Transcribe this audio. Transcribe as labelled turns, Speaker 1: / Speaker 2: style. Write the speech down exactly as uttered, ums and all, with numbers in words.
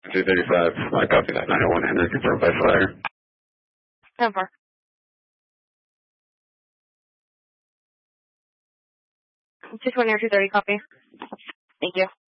Speaker 1: two thirty-five, I copy that. nine oh one Henry, confirmed by fire.
Speaker 2: ten four. two twenty or two thirty, copy. Thank you.